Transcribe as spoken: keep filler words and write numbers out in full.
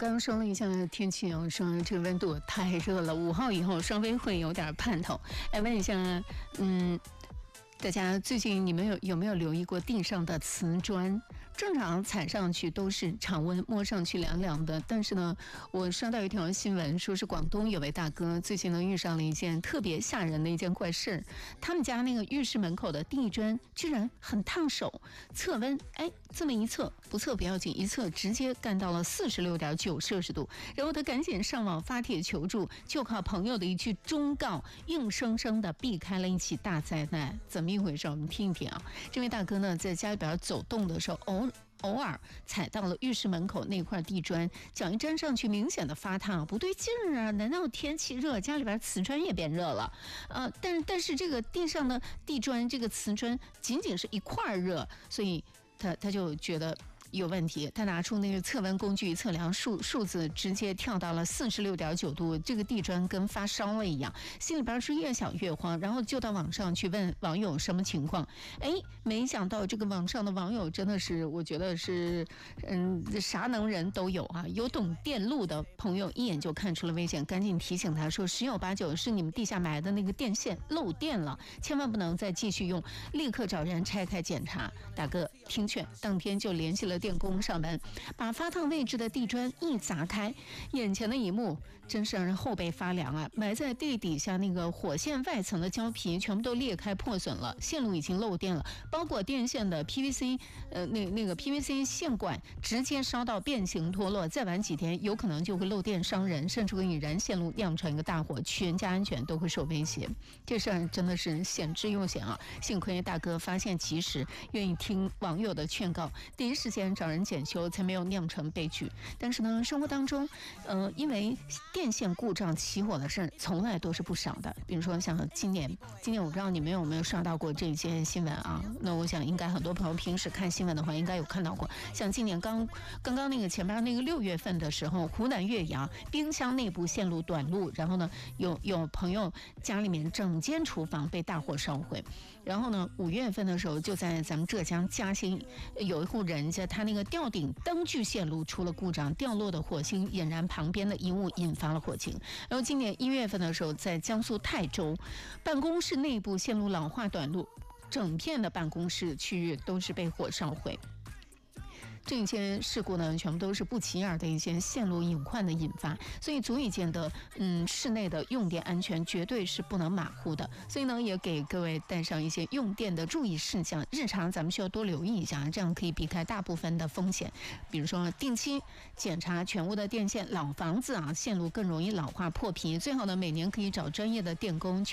刚刚说了一下天气哦，说这个温度太热了，五号以后稍微会有点盼头。来问一下，嗯，大家最近你们有有没有留意过地上的瓷砖？正常踩上去都是常温，摸上去凉凉的。但是呢，我刷到一条新闻，说是广东有位大哥最近呢遇上了一件特别吓人的一件怪事儿。他们家那个浴室门口的地砖居然很烫手，测温，哎，这么一测，不测不要紧，一测直接干到了四十六点九摄氏度。然后他赶紧上网发帖求助，就靠朋友的一句忠告，硬生生的避开了一起大灾难。怎么一回事？我们听一听啊。这位大哥呢，在家里边走动的时候，偶偶尔踩到了浴室门口那块地砖，脚一沾上去，明显的发烫，不对劲儿啊！难道天气热，家里边瓷砖也变热了？呃，但是但是这个地上的地砖，这个瓷砖仅仅是一块热，所以他他就觉得有问题，他拿出那个测温工具一测量，数数字直接跳到了四十六点九度，这个地砖跟发烧了一样，心里边是越想越慌，然后就到网上去问网友什么情况。哎，没想到这个网上的网友真的是，我觉得是，嗯，啥能人都有啊。有懂电路的朋友一眼就看出了危险，赶紧提醒他说，十有八九是你们地下埋的那个电线漏电了，千万不能再继续用，立刻找人拆开检查。大哥听劝，当天就联系了电工上门，把发烫位置的地砖一砸开，眼前的一幕真是让人后背发凉啊！埋在地底下那个火线外层的胶皮全部都裂开破损了，线路已经漏电了，包裹电线的 P V C 呃那那个 P V C 线管直接烧到变形脱落，再晚几天有可能就会漏电伤人，甚至会引燃线路酿成一个大火，全家安全都会受威胁。这事儿真的是险之又险啊！幸亏大哥发现及时，愿意听网友的劝告，第一时间找人检修，才没有酿成悲剧。但是呢，生活当中，呃，因为电线故障起火的事儿，从来都是不少的。比如说像今年，今年我不知道你们有没有刷到过这些新闻啊？那我想应该很多朋友平时看新闻的话，应该有看到过。像今年刚刚刚那个前面那个六月份的时候，湖南岳阳冰箱内部线路短路，然后呢，有有朋友家里面整间厨房被大火烧毁。然后呢，五月份的时候，就在咱们浙江嘉兴有一户人家，他那个吊顶灯具线路出了故障，掉落的火星引燃旁边的一物，引发了火情。然后今年一月份的时候，在江苏泰州，办公室内部线路老化短路，整片的办公室区域都是被火烧毁。这些事故呢，全部都是不起眼的一些线路隐患的引发，所以足以见得，嗯，室内的用电安全绝对是不能马虎的。所以呢，也给各位带上一些用电的注意事项，日常咱们需要多留意一下，这样可以避开大部分的风险。比如说，定期检查全屋的电线，老房子啊，线路更容易老化破皮，最好呢，每年可以找专业的电工